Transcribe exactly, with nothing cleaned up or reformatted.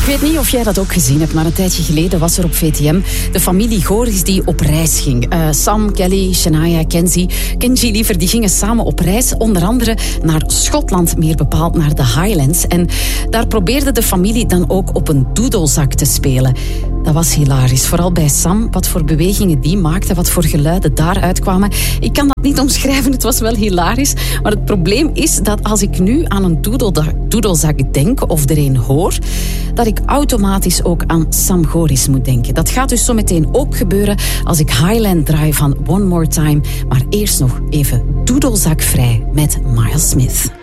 weet niet of jij dat ook gezien hebt, maar een tijdje geleden was er op V T M de familie Goris die op reis ging. Uh, Sam, Kelly, Shania, Kenzie, Kenji liever, die gingen samen op reis. Onder andere naar Schotland, meer bepaald naar de Highlands. En daar probeerde de familie dan ook op een doedelzak te spelen. Dat was hilarisch. Vooral bij Sam, wat voor bewegingen die maakte, wat voor geluiden daaruit kwamen. Ik kan dat niet omschrijven, het was wel hilarisch. Maar het probleem is dat als ik nu aan een doedelzak denk of er een hoor, dat ik automatisch ook aan Sam Goris moet denken. Dat gaat dus zo meteen ook gebeuren als ik Highland draai van One More Time. Maar eerst nog even doedelzakvrij met Miles Smith.